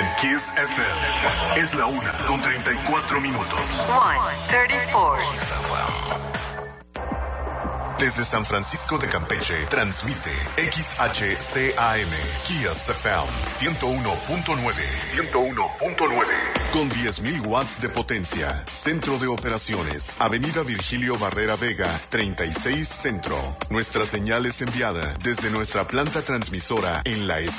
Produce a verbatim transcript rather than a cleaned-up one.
En Kiss F M es la una con treinta y cuatro minutos. one thirty-four. Desde San Francisco de Campeche, transmite X H C A M, Kiss F M, ciento uno punto nueve. ciento uno punto nueve. Con diez mil watts de potencia. Centro de operaciones. Avenida Virgilio Barrera Vega, treinta y seis Centro. Nuestra señal es enviada desde nuestra planta transmisora en la